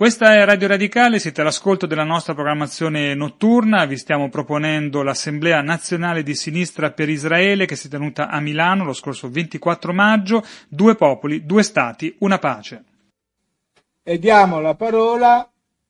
Questa è Radio Radicale, siete all'ascolto della nostra programmazione notturna, vi stiamo proponendo l'Assemblea Nazionale di Sinistra per Israele che si è tenuta a Milano lo scorso 24 maggio, 2 popoli, 2 stati, una pace. E diamo la parola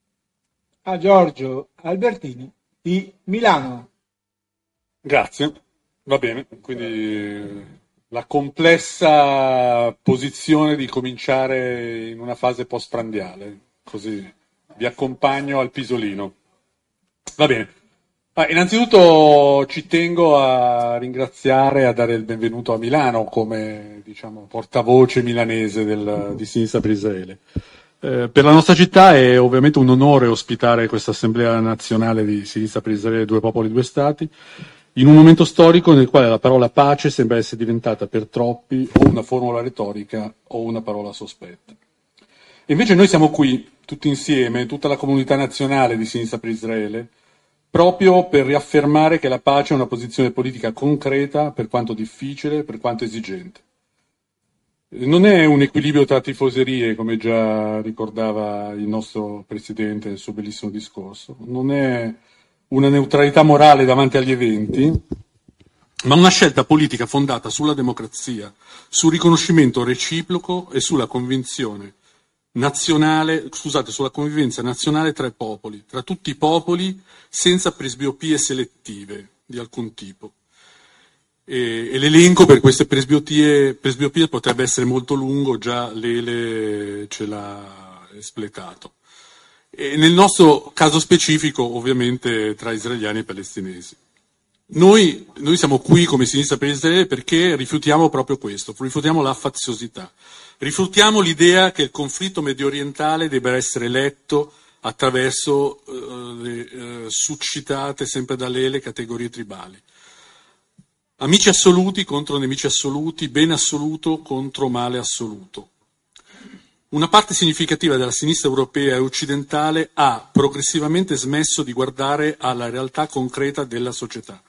a Giorgio Albertini di Milano. Grazie, va bene, quindi la complessa posizione di cominciare in una fase postprandiale. Così vi accompagno al pisolino. Va bene. Innanzitutto ci tengo a ringraziare e a dare il benvenuto a Milano come portavoce milanese di Sinistra per Israele. Per la nostra città è ovviamente un onore ospitare questa Assemblea Nazionale di Sinistra per Israele, 2 popoli, 2 stati, in un momento storico nel quale la parola pace sembra essere diventata per troppi o una formula retorica o una parola sospetta. E invece noi siamo qui, tutti insieme, tutta la comunità nazionale di Sinistra per Israele, proprio per riaffermare che la pace è una posizione politica concreta, per quanto difficile, per quanto esigente. Non è un equilibrio tra tifoserie, come già ricordava il nostro Presidente nel suo bellissimo discorso, non è una neutralità morale davanti agli eventi, ma una scelta politica fondata sulla democrazia, sul riconoscimento reciproco e sulla convinzione sulla convivenza nazionale tra i popoli, tra tutti i popoli, senza presbiopie selettive di alcun tipo. E l'elenco per queste presbiopie potrebbe essere molto lungo, già Lele ce l'ha espletato. E nel nostro caso specifico, ovviamente, tra israeliani e palestinesi. Noi siamo qui come Sinistra per Israele perché rifiutiamo proprio questo, rifiutiamo la faziosità, rifiutiamo l'idea che il conflitto mediorientale debba essere letto attraverso le suscitate sempre da Lele categorie tribali. Amici assoluti contro nemici assoluti, bene assoluto contro male assoluto. Una parte significativa della sinistra europea e occidentale ha progressivamente smesso di guardare alla realtà concreta della società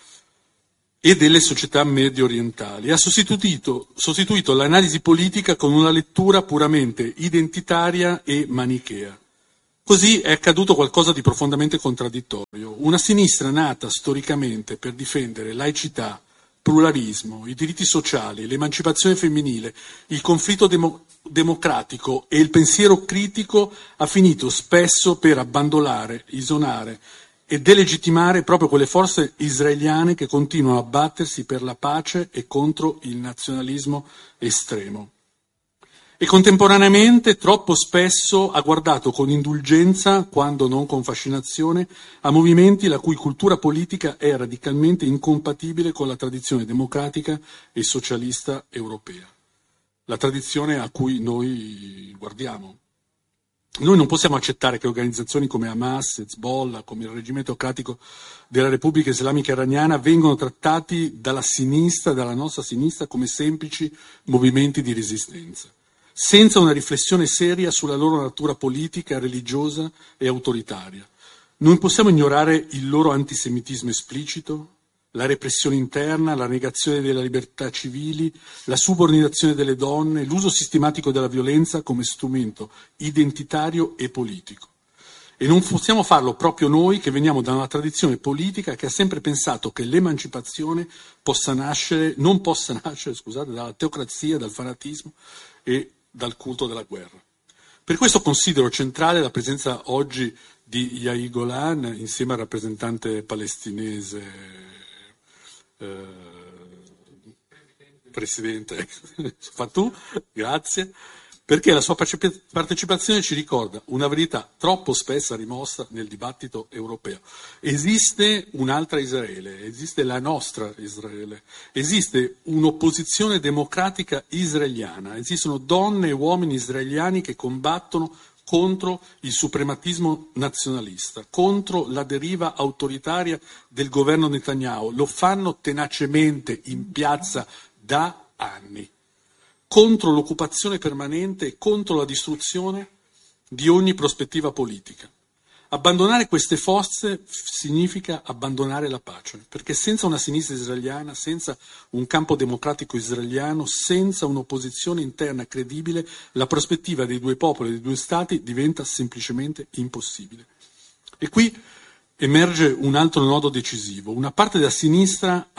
e delle società medio orientali. Ha sostituito l'analisi politica con una lettura puramente identitaria e manichea. Così è accaduto qualcosa di profondamente contraddittorio. Una sinistra nata storicamente per difendere laicità, pluralismo, i diritti sociali, l'emancipazione femminile, il conflitto democratico e il pensiero critico ha finito spesso per abbandonare, isolare e delegittimare proprio quelle forze israeliane che continuano a battersi per la pace e contro il nazionalismo estremo. E contemporaneamente troppo spesso ha guardato con indulgenza, quando non con fascinazione, a movimenti la cui cultura politica è radicalmente incompatibile con la tradizione democratica e socialista europea, la tradizione a cui noi guardiamo. Noi non possiamo accettare che organizzazioni come Hamas, Hezbollah, come il regime teocratico della Repubblica Islamica Iraniana vengano trattati dalla sinistra, dalla nostra sinistra, come semplici movimenti di resistenza, senza una riflessione seria sulla loro natura politica, religiosa e autoritaria. Non possiamo ignorare il loro antisemitismo esplicito, la repressione interna, la negazione delle libertà civili, la subordinazione delle donne, l'uso sistematico della violenza come strumento identitario e politico. E non possiamo farlo proprio noi che veniamo da una tradizione politica che ha sempre pensato che l'emancipazione non possa nascere dalla teocrazia, dal fanatismo e dal culto della guerra. Per questo considero centrale la presenza oggi di Yair Golan insieme al rappresentante palestinese Presidente Fatou, grazie, perché la sua partecipazione ci ricorda una verità troppo spesso rimossa nel dibattito europeo. Esiste un'altra Israele, esiste la nostra Israele, esiste un'opposizione democratica israeliana, esistono donne e uomini israeliani che combattono contro il suprematismo nazionalista, contro la deriva autoritaria del governo Netanyahu. Lo fanno tenacemente in piazza da anni, contro l'occupazione permanente e contro la distruzione di ogni prospettiva politica. Abbandonare queste forze significa abbandonare la pace, perché senza una sinistra israeliana, senza un campo democratico israeliano, senza un'opposizione interna credibile, la prospettiva dei due popoli e dei due stati diventa semplicemente impossibile. E qui emerge un altro nodo decisivo. Una parte della sinistra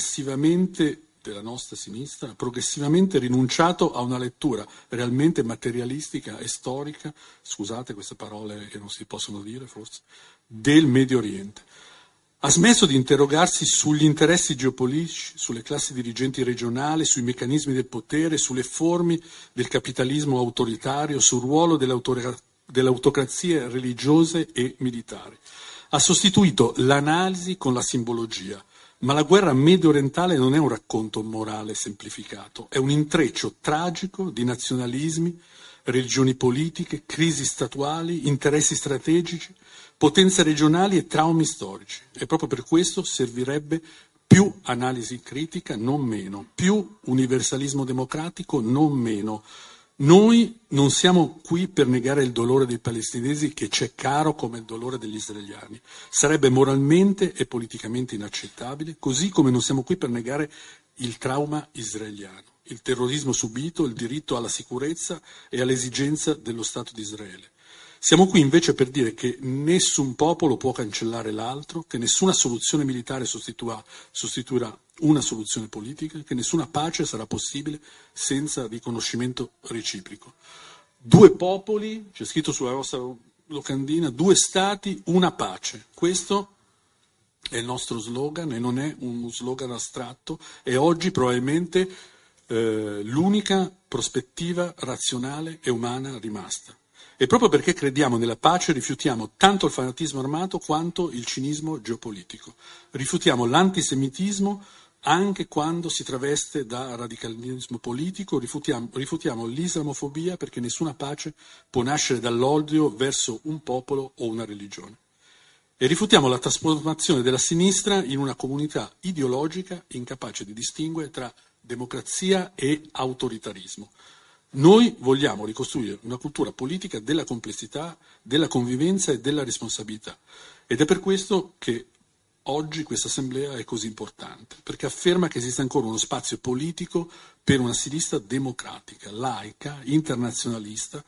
della nostra sinistra, ha progressivamente rinunciato a una lettura realmente materialistica e storica, scusate queste parole che non si possono dire forse, del Medio Oriente. Ha smesso di interrogarsi sugli interessi geopolitici, sulle classi dirigenti regionali, sui meccanismi del potere, sulle forme del capitalismo autoritario, sul ruolo delle autocrazie religiose e militari. Ha sostituito l'analisi con la simbologia. Ma la guerra medio-orientale non è un racconto morale semplificato, è un intreccio tragico di nazionalismi, religioni politiche, crisi statuali, interessi strategici, potenze regionali e traumi storici. E proprio per questo servirebbe più analisi critica, non meno, più universalismo democratico, non meno. Noi non siamo qui per negare il dolore dei palestinesi, che c'è caro come il dolore degli israeliani. Sarebbe moralmente e politicamente inaccettabile, così come non siamo qui per negare il trauma israeliano, il terrorismo subito, il diritto alla sicurezza e all'esigenza dello Stato di Israele. Siamo qui invece per dire che nessun popolo può cancellare l'altro, che nessuna soluzione militare sostituirà una soluzione politica, che nessuna pace sarà possibile senza riconoscimento reciproco. Due popoli, c'è scritto sulla vostra locandina, due stati, una pace. Questo è il nostro slogan e non è uno slogan astratto, è oggi probabilmente l'unica prospettiva razionale e umana rimasta. E proprio perché crediamo nella pace rifiutiamo tanto il fanatismo armato quanto il cinismo geopolitico. Rifiutiamo l'antisemitismo anche quando si traveste da radicalismo politico, rifutiamo l'islamofobia perché nessuna pace può nascere dall'odio verso un popolo o una religione. E rifutiamo la trasformazione della sinistra in una comunità ideologica incapace di distinguere tra democrazia e autoritarismo. Noi vogliamo ricostruire una cultura politica della complessità, della convivenza e della responsabilità. Ed è per questo che oggi questa assemblea è così importante, perché afferma che esiste ancora uno spazio politico per una sinistra democratica, laica, internazionalista,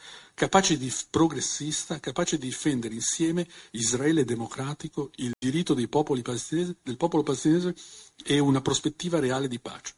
progressista, capace di difendere insieme Israele democratico, il diritto del popolo palestinese e una prospettiva reale di pace.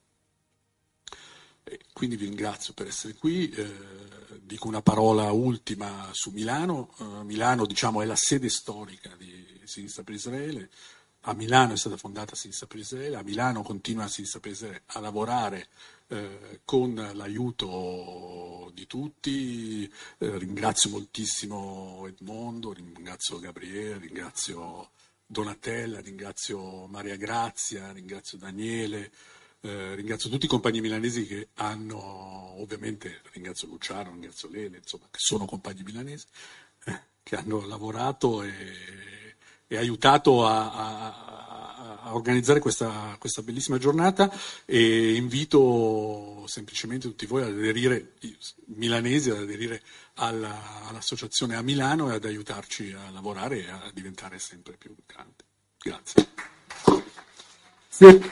Quindi vi ringrazio per essere qui, dico una parola ultima su Milano. Milano, diciamo, è la sede storica di Sinistra per Israele. A Milano è stata fondata Sinistra per Israele, a Milano continua Sinistra per Israele a lavorare con l'aiuto di tutti. Ringrazio moltissimo Edmondo, ringrazio Gabriele, ringrazio Donatella, ringrazio Maria Grazia, ringrazio Daniele. Ringrazio tutti i compagni milanesi che hanno, ovviamente ringrazio Luciano, ringrazio Lele, insomma, che sono compagni milanesi, che hanno lavorato e aiutato a organizzare questa bellissima giornata, e invito semplicemente tutti voi ad aderire, milanesi, ad aderire all'associazione a Milano e ad aiutarci a lavorare e a diventare sempre più grande. Grazie. Sì.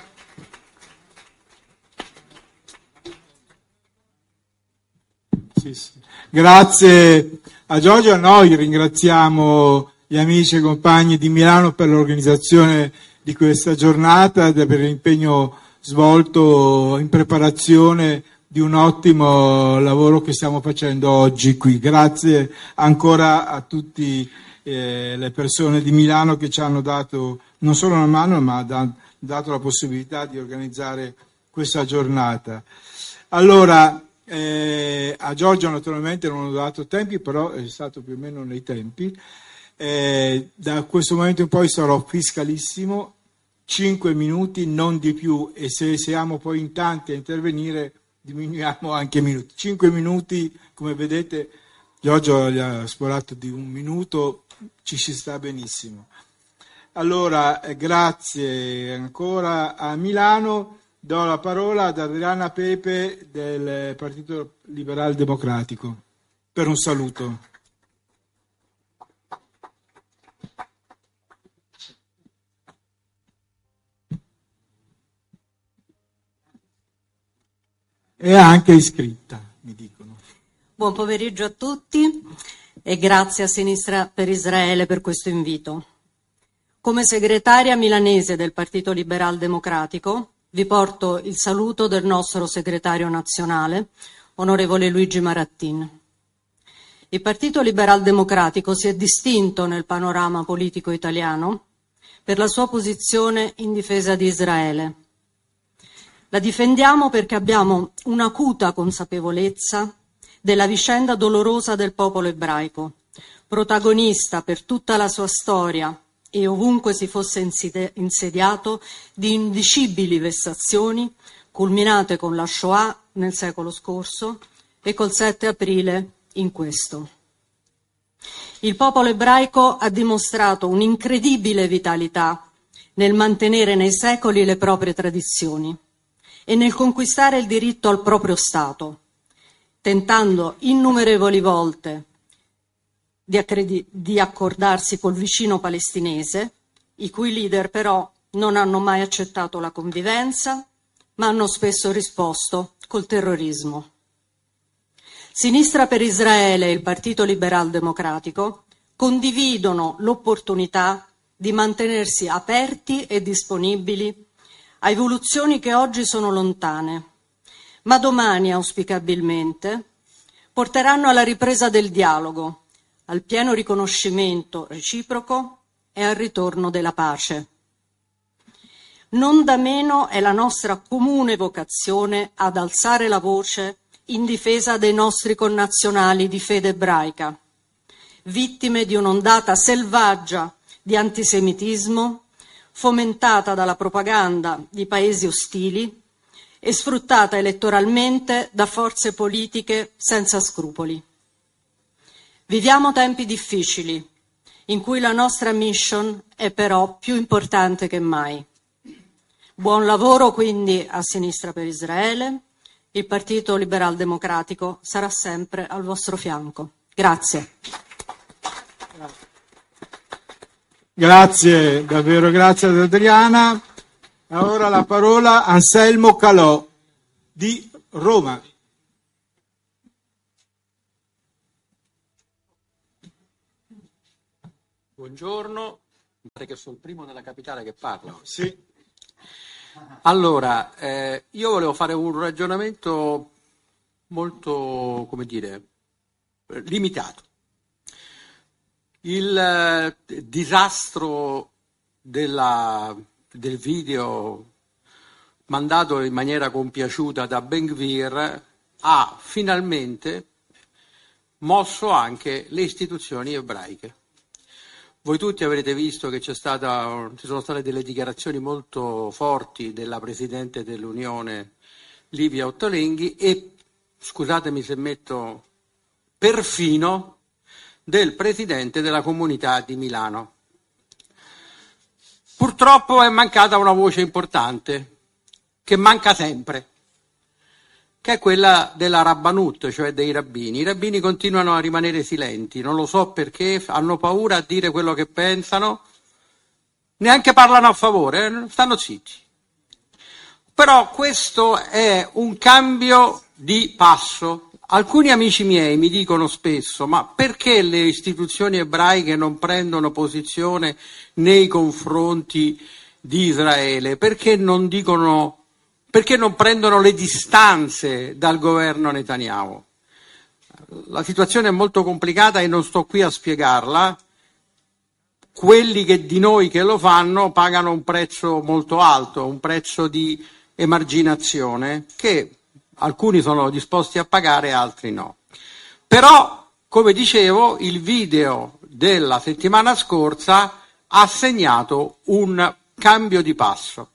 Grazie a Giorgio. Noi ringraziamo gli amici e compagni di Milano per l'organizzazione di questa giornata e per l'impegno svolto in preparazione di un ottimo lavoro che stiamo facendo oggi qui. Grazie ancora a tutte le persone di Milano che ci hanno dato non solo una mano, ma dato la possibilità di organizzare questa giornata. Allora, a Giorgio naturalmente non ho dato tempi, però è stato più o meno nei tempi. Da questo momento in poi sarò fiscalissimo, 5 minuti, non di più, e se siamo poi in tanti a intervenire diminuiamo anche minuti. 5 minuti, come vedete, Giorgio gli ha sporato di 1 minuto, ci si sta benissimo. Allora, grazie ancora a Milano. Do la parola ad Adriana Pepe del Partito Liberal Democratico per un saluto. è anche iscritta, mi dicono. Buon pomeriggio a tutti e grazie a Sinistra per Israele per questo invito. Come segretaria milanese del Partito Liberal Democratico vi porto il saluto del nostro segretario nazionale, onorevole Luigi Marattin. Il Partito Liberal Democratico si è distinto nel panorama politico italiano per la sua posizione in difesa di Israele. La difendiamo perché abbiamo un'acuta consapevolezza della vicenda dolorosa del popolo ebraico, protagonista per tutta la sua storia e ovunque si fosse insediato di indicibili vessazioni, culminate con la Shoah nel secolo scorso e col 7 aprile in questo. Il popolo ebraico ha dimostrato un'incredibile vitalità nel mantenere nei secoli le proprie tradizioni e nel conquistare il diritto al proprio Stato, tentando innumerevoli volte di accordarsi col vicino palestinese, i cui leader però non hanno mai accettato la convivenza, ma hanno spesso risposto col terrorismo. Sinistra per Israele e il Partito Liberal Democratico condividono l'opportunità di mantenersi aperti e disponibili a evoluzioni che oggi sono lontane, ma domani auspicabilmente porteranno alla ripresa del dialogo, al pieno riconoscimento reciproco e al ritorno della pace. Non da meno è la nostra comune vocazione ad alzare la voce in difesa dei nostri connazionali di fede ebraica, vittime di un'ondata selvaggia di antisemitismo fomentata dalla propaganda di paesi ostili e sfruttata elettoralmente da forze politiche senza scrupoli. Viviamo tempi difficili, in cui la nostra mission è però più importante che mai. Buon lavoro quindi a Sinistra per Israele. Il Partito Liberal Democratico sarà sempre al vostro fianco. Grazie. Grazie, davvero grazie ad Adriana. Ora la parola a Anselmo Calò di Roma. Buongiorno, pare che sono il primo nella capitale che parla. Sì. Allora, io volevo fare un ragionamento molto, limitato. Il disastro del video mandato in maniera compiaciuta da Ben Gvir ha finalmente mosso anche le istituzioni ebraiche. Voi tutti avrete visto che ci sono state delle dichiarazioni molto forti della Presidente dell'Unione Livia Ottolenghi e, scusatemi se metto, perfino del Presidente della Comunità di Milano. Purtroppo è mancata una voce importante, che manca sempre, che è quella della Rabbanut, cioè dei rabbini. I rabbini continuano a rimanere silenti, non lo so perché, hanno paura a dire quello che pensano, neanche parlano a favore, stanno zitti. Però questo è un cambio di passo. Alcuni amici miei mi dicono spesso, ma perché le istituzioni ebraiche non prendono posizione nei confronti di Israele? Perché non prendono le distanze dal governo Netanyahu? La situazione è molto complicata e non sto qui a spiegarla. Quelli di noi che lo fanno pagano un prezzo molto alto, un prezzo di emarginazione che alcuni sono disposti a pagare, altri no. Però, come dicevo, il video della settimana scorsa ha segnato un cambio di passo.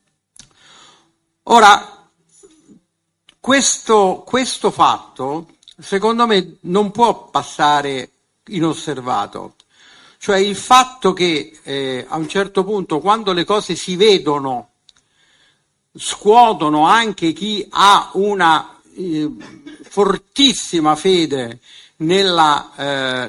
Ora, questo fatto, secondo me, non può passare inosservato. Cioè il fatto che a un certo punto, quando le cose si vedono, scuotono anche chi ha una fortissima fede nella,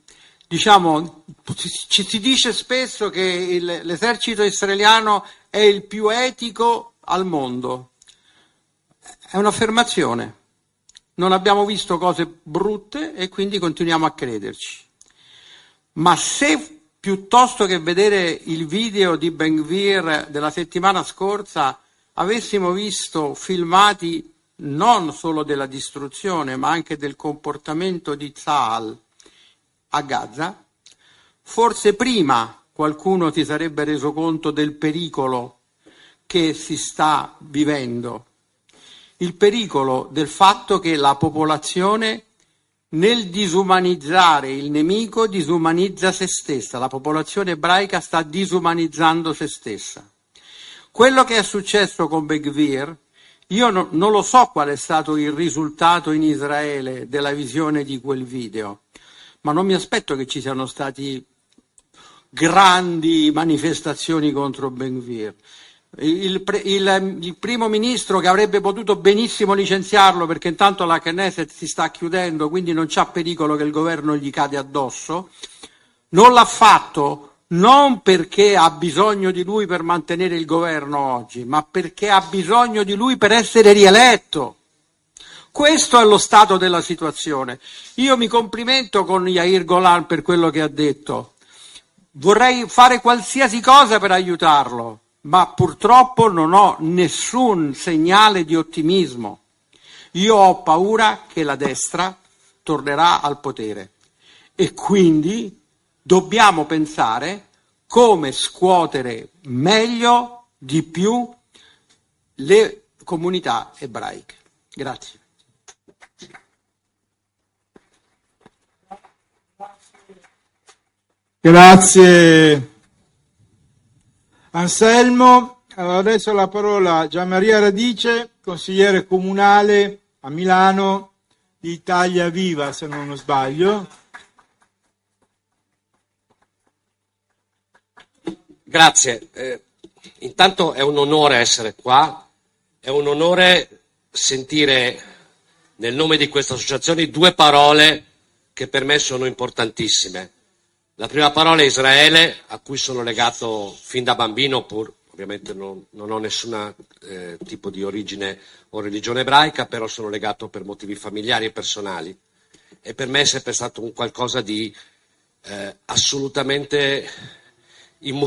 ci si dice spesso che l'esercito israeliano è il più etico al mondo. è un'affermazione. Non abbiamo visto cose brutte e quindi continuiamo a crederci. Ma se piuttosto che vedere il video di Ben Gvir della settimana scorsa avessimo visto filmati non solo della distruzione ma anche del comportamento di Tzahal a Gaza, forse prima qualcuno si sarebbe reso conto del pericolo che si sta vivendo, il pericolo del fatto che la popolazione nel disumanizzare il nemico disumanizza se stessa, la popolazione ebraica sta disumanizzando se stessa. Quello che è successo con Ben Gvir, io non lo so qual è stato il risultato in Israele della visione di quel video, ma non mi aspetto che ci siano stati grandi manifestazioni contro Ben Gvir. Il primo ministro, che avrebbe potuto benissimo licenziarlo perché intanto la Knesset si sta chiudendo, quindi non c'è pericolo che il governo gli cade addosso, non l'ha fatto non perché ha bisogno di lui per mantenere il governo oggi, ma perché ha bisogno di lui per essere rieletto. Questo è lo stato della situazione. Io mi complimento con Yair Golan per quello che ha detto. Vorrei fare qualsiasi cosa per aiutarlo, ma purtroppo non ho nessun segnale di ottimismo. Io ho paura che la destra tornerà al potere e quindi dobbiamo pensare come scuotere meglio, di più, le comunità ebraiche. Grazie. Grazie Anselmo. Allora, adesso la parola a Gianmaria Radice, consigliere comunale a Milano di Italia Viva, se non sbaglio. Grazie. Intanto è un onore essere qua, è un onore sentire nel nome di questa associazione due parole che per me sono importantissime. La prima parola è Israele, a cui sono legato fin da bambino, pur ovviamente non ho nessun tipo di origine o religione ebraica, però sono legato per motivi familiari e personali. E per me è sempre stato un qualcosa di assolutamente